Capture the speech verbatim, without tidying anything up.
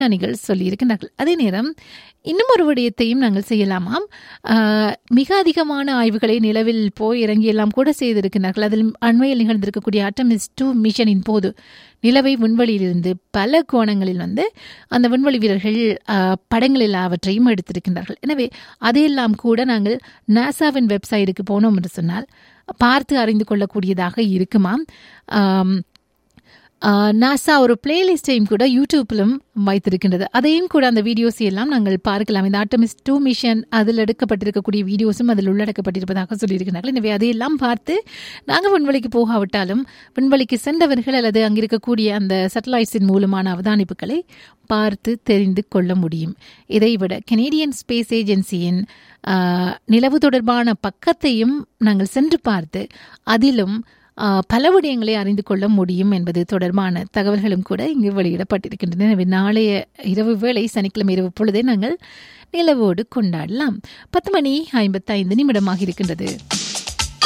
விஞ்ஞானிகள் சொல்லியிருக்கிறார்கள். அதே நேரம் இன்னும் ஒரு விடயத்தையும் நாங்கள் செய்யலாமாம். மிக அதிகமான ஆய்வுகளை நிலவில் போய் இறங்கியெல்லாம் கூட செய்திருக்கிறார்கள். அதில் அண்மையில் நிகழ்ந்திருக்கக்கூடிய ஆர்டமிஸ் டூ மிஷனின் போது நிலவை விண்வெளியிலிருந்து பல கோணங்களில் வந்து அந்த விண்வெளி வீரர்கள் படங்கள் எல்லாவற்றையும் எடுத்திருக்கின்றார்கள். எனவே அதையெல்லாம் கூட நாங்கள் நாசாவின் வெப்சைட்டுக்கு போனோம் என்று சொன்னால் பார்த்து அறிந்து கொள்ளக்கூடியதாக இருக்குமாம். நாசா ஒரு பிளேலிஸ்டையும் கூட யூடியூப்பிலும் வைத்திருக்கின்றது. அதையும் கூட அந்த வீடியோஸ் எல்லாம் நாங்கள் பார்க்கலாம். இந்த ஆர்டமிஸ் டூ மிஷன் அதில் எடுக்கப்பட்டிருக்கக்கூடிய வீடியோஸும் அதில் உள்ளடக்கப்பட்டிருப்பதாக சொல்லியிருக்கிறார்கள். எனவே அதையெல்லாம் பார்த்து நாங்கள் விண்வெளிக்கு போகாவிட்டாலும் விண்வெளிக்கு சென்றவர்கள் அல்லது அங்கிருக்கக்கூடிய அந்த சேட்டலைட்ஸின் மூலமான அவதானிப்புகளை பார்த்து தெரிந்து கொள்ள முடியும். இதைவிட கனேடியன் ஸ்பேஸ் ஏஜென்சியின் நிலவு தொடர்பான பக்கத்தையும் நாங்கள் சென்று பார்த்து அதிலும் பல விடயங்களை அறிந்து கொள்ள முடியும் என்பது தொடர்பான தகவல்களும் கூட இங்கு வெளியிடப்பட்டிருக்கின்றன. எனவே நாளைய இரவு வேளை சனிக்கிழமை இரவு பொழுதை நாங்கள் நிலவோடு கொண்டாடலாம். பத்து மணி ஐம்பத்தைந்து நிமிடமாக இருக்கின்றது.